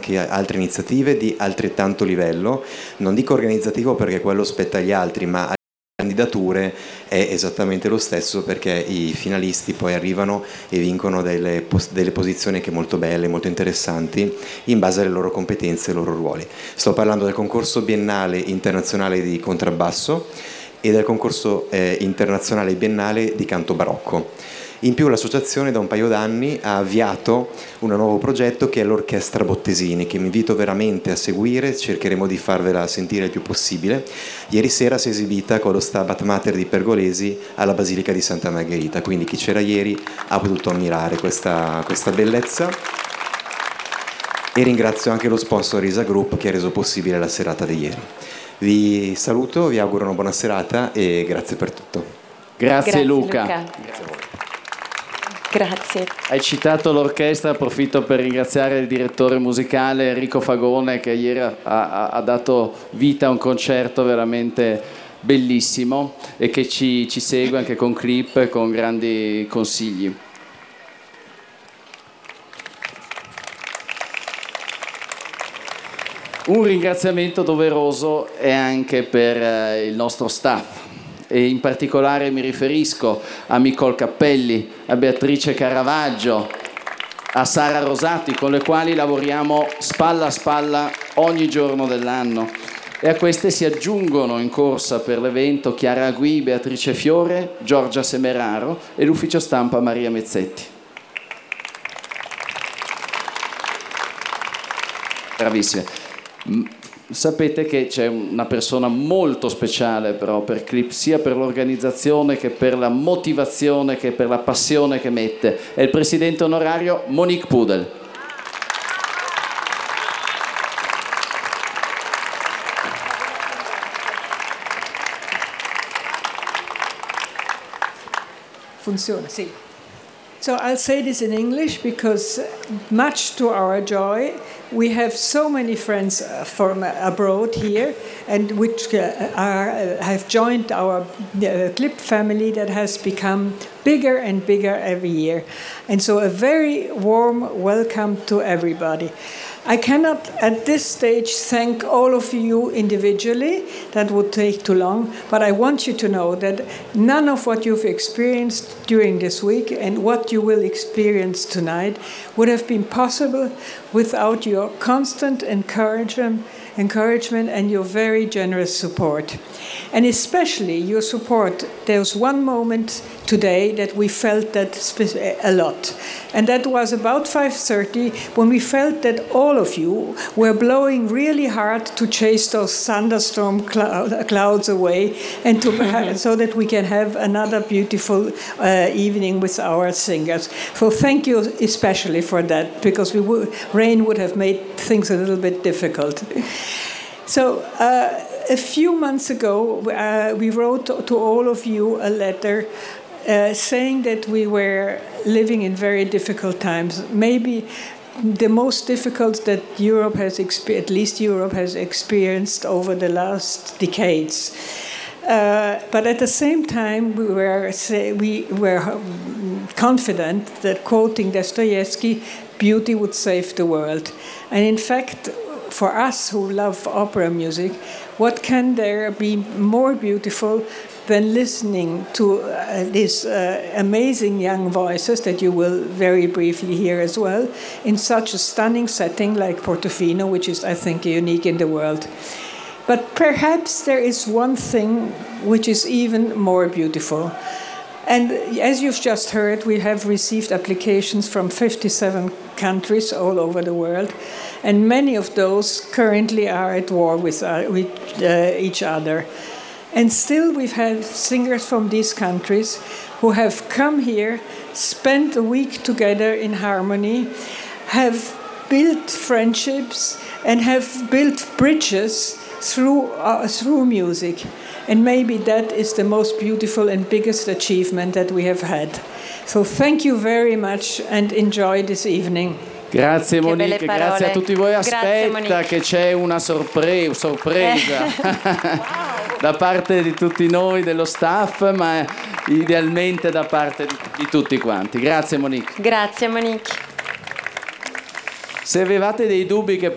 anche altre iniziative di altrettanto livello, non dico organizzativo perché quello spetta agli altri, ma candidature è esattamente lo stesso, perché i finalisti poi arrivano e vincono delle posizioni anche molto belle, molto interessanti in base alle loro competenze e ai loro ruoli. Sto parlando del concorso biennale internazionale di contrabbasso e del concorso internazionale biennale di canto barocco. In più l'associazione da un paio d'anni ha avviato un nuovo progetto che è l'Orchestra Bottesini, che mi invito veramente a seguire, cercheremo di farvela sentire il più possibile. Ieri sera si è esibita con lo Stabat Mater di Pergolesi alla Basilica di Santa Margherita, quindi chi c'era ieri ha potuto ammirare questa bellezza. E ringrazio anche lo sponsor Isa Group che ha reso possibile la serata di ieri. Vi saluto, vi auguro una buona serata e grazie per tutto. Grazie Luca. Grazie a voi. Grazie. Hai citato l'orchestra, approfitto per ringraziare il direttore musicale Enrico Fagone che ieri ha dato vita a un concerto veramente bellissimo e che ci segue anche con clip e con grandi consigli. Un ringraziamento doveroso è anche per il nostro staff. E in particolare mi riferisco a Micol Cappelli, a Beatrice Caravaggio, a Sara Rosati, con le quali lavoriamo spalla a spalla ogni giorno dell'anno. E a queste si aggiungono in corsa per l'evento Chiara Agui, Beatrice Fiore, Giorgia Semeraro e l'ufficio stampa Maria Mezzetti. Bravissime. Sapete che c'è una persona molto speciale però per Clip, sia per l'organizzazione che per la motivazione che per la passione che mette. È il presidente onorario Monique Pudel. Funziona, sì. So I'll say this in English because much to our joy, we have so many friends from abroad here and which have joined our Clip family that has become bigger and bigger every year. And so a very warm welcome to everybody. I cannot at this stage thank all of you individually, that would take too long, but I want you to know that none of what you've experienced during this week and what you will experience tonight would have been possible without your constant encouragement and your very generous support. And especially your support. There's one moment today that we felt that a lot. And that was about 5:30 when we felt that all of you were blowing really hard to chase those thunderstorm clouds away and so that we can have another beautiful evening with our singers. So thank you especially for that, because rain would have made things a little bit difficult. So a few months ago, we wrote to all of you a letter saying that we were living in very difficult times, maybe the most difficult that Europe has at least Europe has experienced over the last decades. But at the same time, we were confident that, quoting Dostoevsky, beauty would save the world. And in fact, for us who love opera music, what can there be more beautiful than listening to these amazing young voices that you will very briefly hear as well, in such a stunning setting like Portofino, which is, I think, unique in the world. But perhaps there is one thing which is even more beautiful. And as you've just heard, we have received applications from 57 countries all over the world, and many of those currently are at war with each other. And still we've had singers from these countries who have come here, spent a week together in harmony, have built friendships and have built bridges through music. And maybe that is the most beautiful and biggest achievement that we have had. So thank you very much and enjoy this evening. Grazie Monique, grazie a tutti voi. Aspetta che c'è una sorpresa da parte di tutti noi, dello staff, ma idealmente da parte di tutti quanti. Grazie Monique. Grazie Monique. Se avevate dei dubbi che